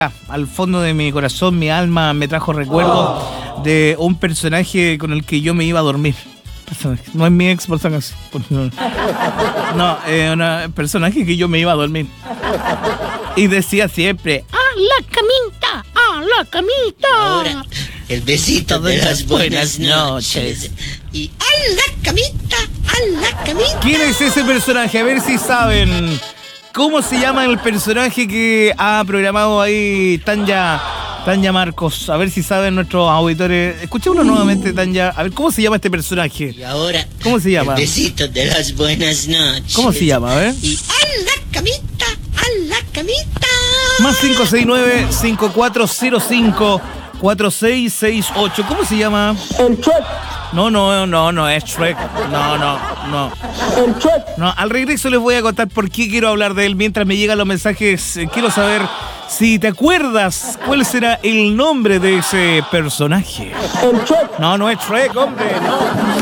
Al fondo de mi corazón, mi alma me trajo recuerdos de un personaje con el que yo me iba a dormir. No es mi ex personaje. No, un personaje que yo me iba a dormir. Y decía siempre: ¡a la camita! ¡A la camita! Ahora, el besito de las buenas noches. Y ¡a la camita! ¡A la camita! ¿Quién es ese personaje? A ver si saben. ¿Cómo se llama el personaje que ha programado ahí Tanya Marcos? A ver si saben nuestros auditores. Escuchémoslo nuevamente, Tanya. A ver, ¿cómo se llama este personaje? Y ahora, ¿cómo se llama? el besito de las buenas noches. ¿Cómo se llama? A ver. Y ¡a la camita! ¡A la camita! Más 569-5405-4668. ¿Cómo se llama? El Shrek. No es Shrek. No. El Shrek. No, al regreso les voy a contar por qué quiero hablar de él. Mientras me llegan los mensajes, quiero saber si te acuerdas cuál será el nombre de ese personaje. El Shrek. No es Shrek, hombre, no.